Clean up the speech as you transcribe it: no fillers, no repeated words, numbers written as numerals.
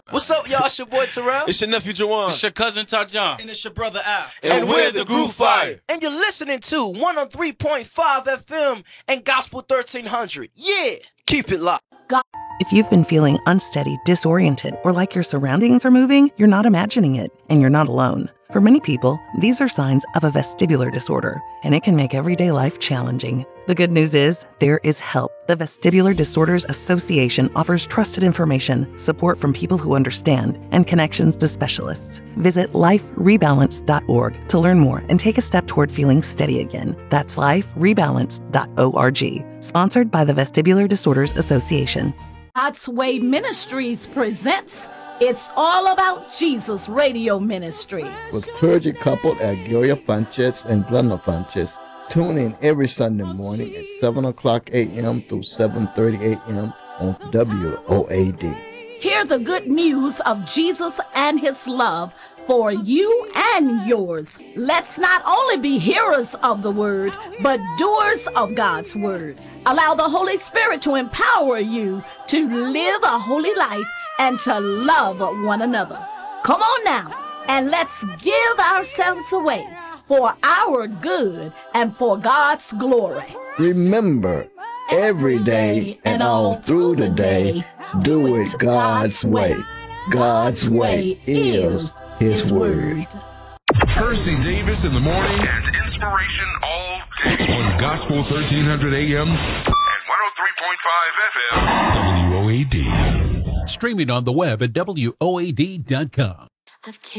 What's up, y'all? It's your boy Terrell. It's your nephew Jawan. It's your cousin Tajon. And it's your brother Al. And we're the Groove Fire. And you're listening to 103.5 FM and Gospel 1300. Yeah, keep it locked. If you've been feeling unsteady, disoriented, or like your surroundings are moving, you're not imagining it, and you're not alone. For many people, these are signs of a vestibular disorder, and it can make everyday life challenging. The good news is, there is help. The Vestibular Disorders Association offers trusted information, support from people who understand, and connections to specialists. Visit liferebalance.org to learn more and take a step toward feeling steady again. That's liferebalance.org. Sponsored by the Vestibular Disorders Association. God's Way Ministries presents It's All About Jesus Radio Ministry. With clergy couple at Gillia Funches and Glenda Funches. Tune in every Sunday morning at 7 o'clock a.m. through 7:30 a.m. on WOAD. Hear the good news of Jesus and his love for you and yours. Let's not only be hearers of the word, but doers of God's word. Allow the Holy Spirit to empower you to live a holy life and to love one another. Come on now, and let's give ourselves away for our good and for God's glory. Remember, every day and all through the day, do it God's way. God's way is his word. Percy Davis in the morning and inspiration all day on Gospel 1300 AM and 103.5 FM WOAD. Streaming on the web at WOAD.com.